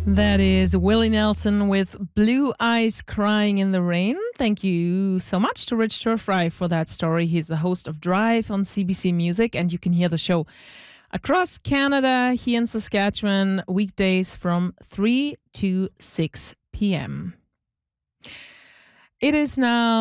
That is Willie Nelson with Blue Eyes Crying in the Rain. Thank you so much to Rich Turfry for that story. He's the host of Drive on CBC Music, and you can hear the show across Canada, here in Saskatchewan, weekdays from 3 to 6 p.m. It is now